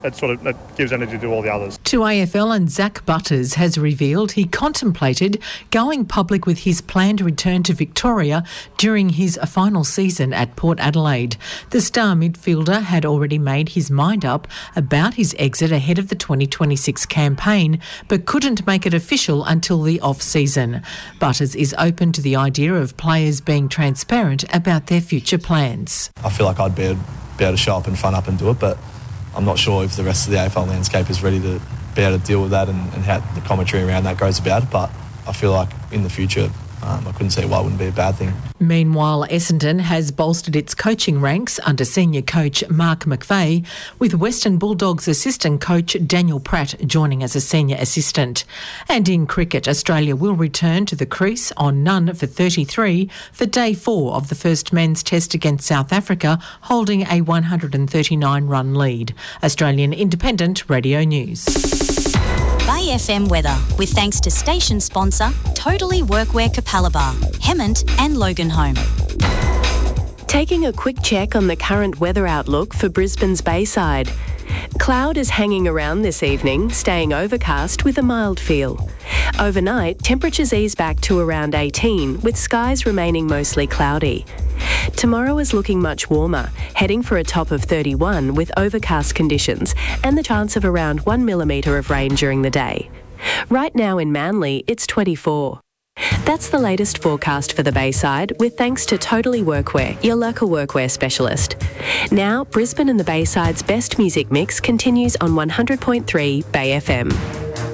It gives energy to all the others. To AFL, and Zach Butters has revealed he contemplated going public with his planned return to Victoria during his final season at Port Adelaide. The star midfielder had already made his mind up about his exit ahead of the 2026 campaign, but couldn't make it official until the off-season. Butters is open to the idea of players being transparent about their future plans. I feel like I'd be able to show up and front up and do it, but I'm not sure if the rest of the AFL landscape is ready to be able to deal with that and how the commentary around that goes about it. But I feel like in the future, I couldn't see why it wouldn't be a bad thing. Meanwhile, Essendon has bolstered its coaching ranks under senior coach Mark McVeigh, with Western Bulldogs assistant coach Daniel Pratt joining as a senior assistant. And in cricket, Australia will return to the crease on none for 33 for day 4 of the first men's test against South Africa, holding a 139-run lead. Australian Independent Radio News. Bay FM weather, with thanks to station sponsor Totally Workwear Capalaba, Hemmant and Loganholme. Taking a quick check on the current weather outlook for Brisbane's Bayside. Cloud is hanging around this evening, staying overcast with a mild feel. Overnight, temperatures ease back to around 18, with skies remaining mostly cloudy. Tomorrow is looking much warmer, heading for a top of 31 with overcast conditions and the chance of around 1 millimetre of rain during the day. Right now in Manly, it's 24. That's the latest forecast for the Bayside, with thanks to Totally Workwear, your local workwear specialist. Now, Brisbane and the Bayside's best music mix continues on 100.3 Bay FM.